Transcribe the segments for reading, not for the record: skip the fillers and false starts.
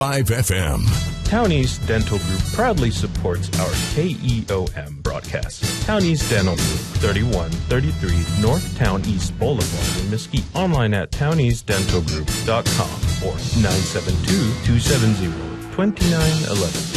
5 FM. Townies Dental Group proudly supports our KEOM broadcast. Townies Dental Group, 3133 North Town East Boulevard in Mesquite. Online at towniesdentalgroup.com or 972-270-2911.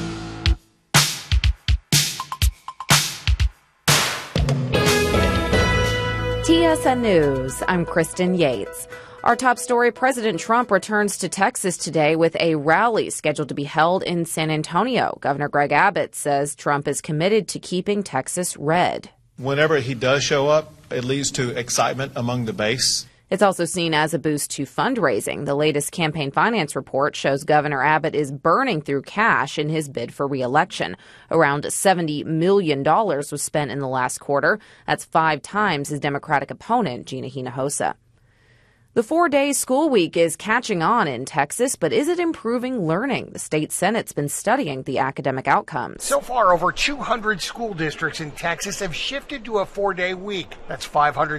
TSN News, I'm Kristen Yates. Our top story, President Trump returns to Texas today with a rally scheduled to be held in San Antonio. Governor Greg Abbott says Trump is committed to keeping Texas red. Whenever he does show up, it leads to excitement among the base. It's also seen as a boost to fundraising. The latest campaign finance report shows Governor Abbott is burning through cash in his bid for re-election. Around $70 million was spent in the last quarter. That's 5 times his Democratic opponent, Gina Hinojosa. The 4-day school week is catching on in Texas, but is it improving learning? The state Senate's been studying the academic outcomes. So far, over 200 school districts in Texas have shifted to a 4-day week. That's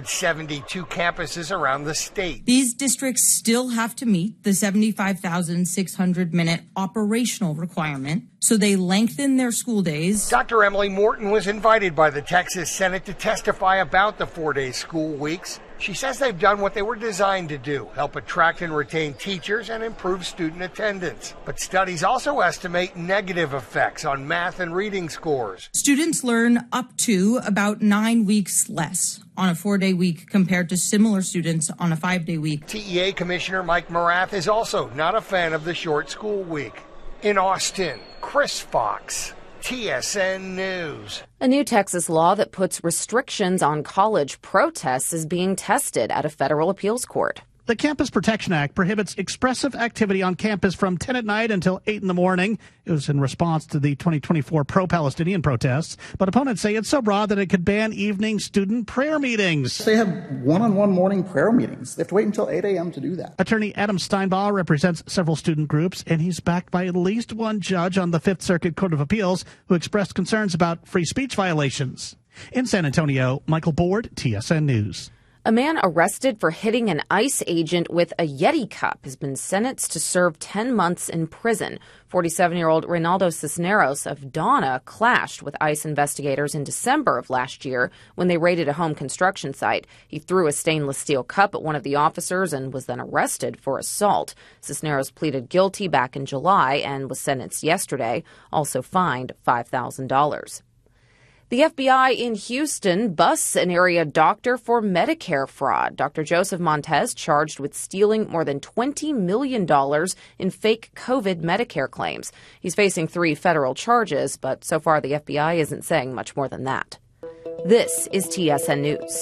572 campuses around the state. These districts still have to meet the 75,600-minute operational requirement, so they lengthen their school days. Dr. Emily Morton was invited by the Texas Senate to testify about the 4-day school weeks. She says they've done what they were designed to do, help attract and retain teachers and improve student attendance. But studies also estimate negative effects on math and reading scores. Students learn up to about 9 weeks less on a 4-day week compared to similar students on a 5-day week. TEA Commissioner Mike Morath is also not a fan of the short school week. In Austin, Chris Fox, TSN News. A new Texas law that puts restrictions on college protests is being tested at a federal appeals court. The Campus Protection Act prohibits expressive activity on campus from 10 at night until 8 in the morning. It was in response to the 2024 pro-Palestinian protests. But opponents say it's so broad that it could ban evening student prayer meetings. They have one-on-one morning prayer meetings. They have to wait until 8 a.m. to do that. Attorney Adam Steinbaugh represents several student groups, and he's backed by at least one judge on the Fifth Circuit Court of Appeals who expressed concerns about free speech violations. In San Antonio, Michael Board, TSN News. A man arrested for hitting an ICE agent with a Yeti cup has been sentenced to serve 10 months in prison. 47-year-old Reynaldo Cisneros of Donna clashed with ICE investigators in December of last year when they raided a home construction site. He threw a stainless steel cup at one of the officers and was then arrested for assault. Cisneros pleaded guilty back in July and was sentenced yesterday, also fined $5,000. The FBI in Houston busts an area doctor for Medicare fraud. Dr. Joseph Montez charged with stealing more than $20 million in fake COVID Medicare claims. He's facing 3 federal charges, but so far the FBI isn't saying much more than that. This is TSN News.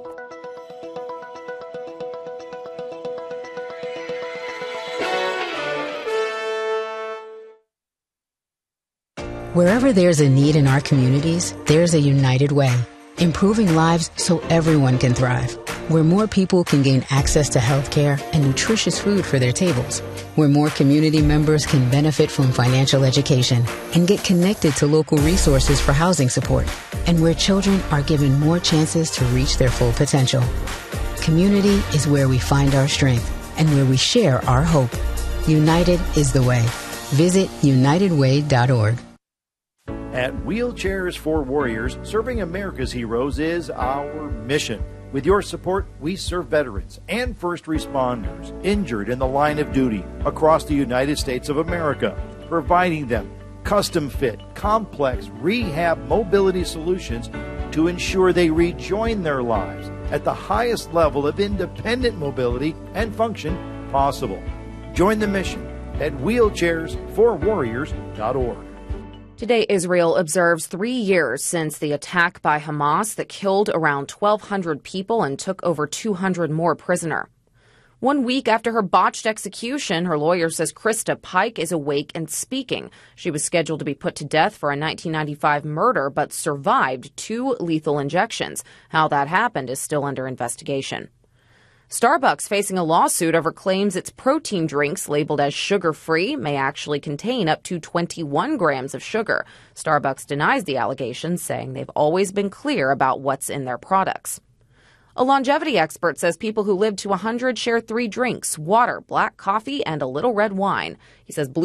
Wherever there's a need in our communities, there's a United Way, improving lives so everyone can thrive. Where more people can gain access to health care and nutritious food for their tables. Where more community members can benefit from financial education and get connected to local resources for housing support. And where children are given more chances to reach their full potential. Community is where we find our strength and where we share our hope. United is the way. Visit unitedway.org. At Wheelchairs for Warriors, serving America's heroes is our mission. With your support, we serve veterans and first responders injured in the line of duty across the United States of America, providing them custom-fit, complex rehab mobility solutions to ensure they rejoin their lives at the highest level of independent mobility and function possible. Join the mission at wheelchairsforwarriors.org. Today, Israel observes 3 years since the attack by Hamas that killed around 1,200 people and took over 200 more prisoner. 1 week after her botched execution, her lawyer says Krista Pike is awake and speaking. She was scheduled to be put to death for a 1995 murder, but survived 2 lethal injections. How that happened is still under investigation. Starbucks facing a lawsuit over claims its protein drinks labeled as sugar-free may actually contain up to 21 grams of sugar. Starbucks denies the allegations, saying they've always been clear about what's in their products. A longevity expert says people who live to 100 share 3 drinks: water, black coffee, and a little red wine. He says